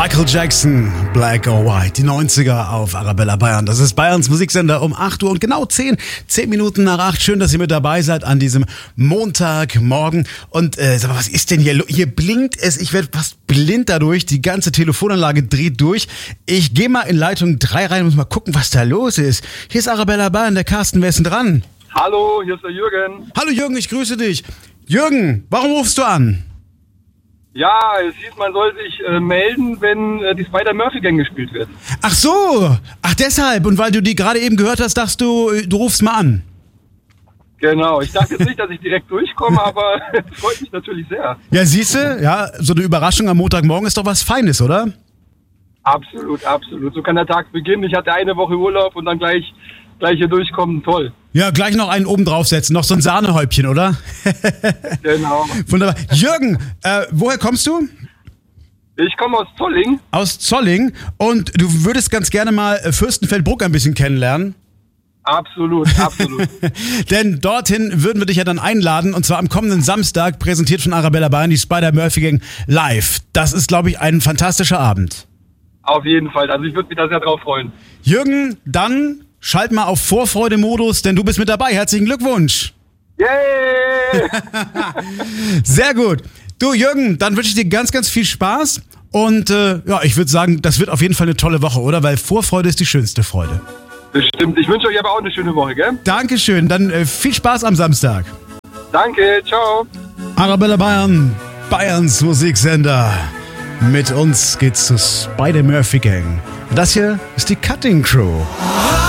Michael Jackson, Black or White, die 90er auf Arabella Bayern. Das ist Bayerns Musiksender um 8 Uhr und genau 10 Minuten nach 8. Schön, dass ihr mit dabei seid an diesem Montagmorgen. Und sag mal, was ist denn hier? Hier blinkt es, ich werde fast blind dadurch. Die ganze Telefonanlage dreht durch. Ich gehe mal in Leitung 3 rein und muss mal gucken, was da los ist. Hier ist Arabella Bayern, der Carsten, wer ist denn dran? Hallo, hier ist der Jürgen. Hallo Jürgen, ich grüße dich. Jürgen, warum rufst du an? Ja, es hieß, man soll sich melden, wenn die Spider-Murphy-Gang gespielt wird. Ach so, deshalb. Und weil du die gerade eben gehört hast, dachtest du rufst mal an. Genau, ich dachte jetzt nicht, dass ich direkt durchkomme, aber es freut mich natürlich sehr. Ja, siehste, ja, so eine Überraschung am Montagmorgen ist doch was Feines, oder? Absolut, absolut. So kann der Tag beginnen. Ich hatte eine Woche Urlaub und dann gleich hier durchkommen, toll. Ja, gleich noch einen oben draufsetzen, noch so ein Sahnehäubchen, oder? Genau. Wunderbar. Jürgen, woher kommst du? Ich komme aus Zolling. Aus Zolling. Und du würdest ganz gerne mal Fürstenfeldbruck ein bisschen kennenlernen? Absolut, absolut. Denn dorthin würden wir dich ja dann einladen, und zwar am kommenden Samstag, präsentiert von Arabella Bayern, die Spider-Murphy-Gang live. Das ist, glaube ich, ein fantastischer Abend. Auf jeden Fall, also ich würde mich da sehr drauf freuen. Jürgen, dann schalt mal auf Vorfreude-Modus, denn du bist mit dabei. Herzlichen Glückwunsch. Yay! Sehr gut. Du Jürgen, dann wünsche ich dir ganz, ganz viel Spaß. Und ja, ich würde sagen, das wird auf jeden Fall eine tolle Woche, oder? Weil Vorfreude ist die schönste Freude. Bestimmt. Ich wünsche euch aber auch eine schöne Woche, gell? Dankeschön. Dann viel Spaß am Samstag. Danke, ciao. Arabella Bayern, Bayerns Musiksender. Mit uns geht's zur Spider-Murphy Gang. Das hier ist die Cutting Crew.